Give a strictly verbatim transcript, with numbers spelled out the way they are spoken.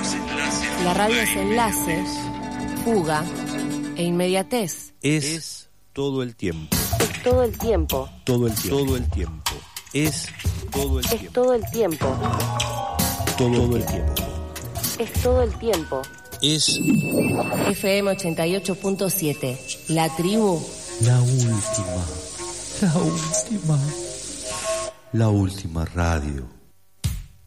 La radio es enlace, fuga e inmediatez. Es todo el tiempo. Es todo el tiempo. Todo el tiempo. Todo el tiempo. Es todo el Es tiempo. todo el tiempo. Todo el tiempo. Es todo el tiempo. Es F M ochenta y ocho punto siete. La tribu. la última. La última. La última radio.